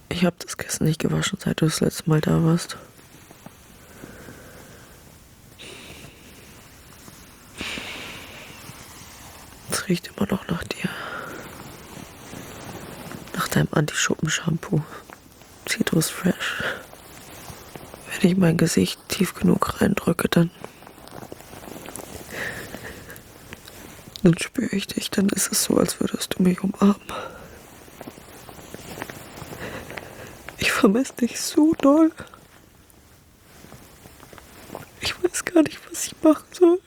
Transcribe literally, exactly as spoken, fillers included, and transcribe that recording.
Ich habe das Kissen nicht gewaschen, seit du das letzte Mal da warst. Es riecht immer noch nach dir. Nach deinem Anti-Schuppen-Shampoo. Citrus Fresh. Wenn ich mein Gesicht tief genug reindrücke, dann... Dann spüre ich dich, dann ist es so, als würdest du mich umarmen. Ich vermisse dich so doll. Ich weiß gar nicht, was ich machen soll.